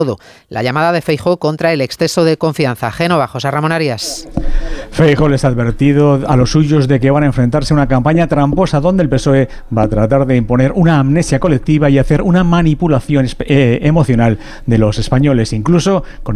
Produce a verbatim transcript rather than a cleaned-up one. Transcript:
todo. La llamada de Feijóo contra el exceso de confianza. Génova, José Ramón Arias. Feijóo les ha advertido a los suyos de que van a enfrentarse a una campaña tramposa donde el P S O E va a tratar de imponer una amnesia colectiva y hacer una manipulación eh, emocional de los españoles, incluso con